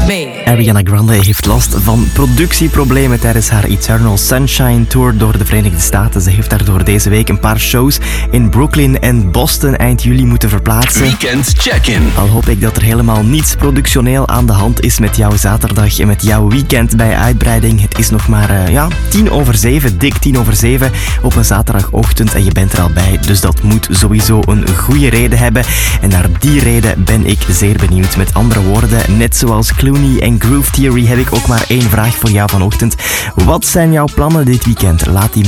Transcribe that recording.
me. Ariana Grande heeft last van productieproblemen tijdens haar Eternal Sunshine Tour door de Verenigde Staten. Ze heeft daardoor deze week een paar shows in Brooklyn en Boston eind juli moeten verplaatsen. Weekend Check-in. Al hoop ik dat er helemaal niets productioneel aan de hand is met jouw zaterdag en met jouw weekend bij uitbreiding. Het is nog maar 7:10, dik 7:10 op een zaterdagochtend en je bent er al bij. Dus dat moet sowieso een goede reden hebben. En naar die reden ben ik zeer benieuwd. Met andere woorden, net zoals Clooney en Groove Theory heb ik ook maar één vraag voor jou vanochtend. Wat zijn jouw plannen dit weekend? Laat die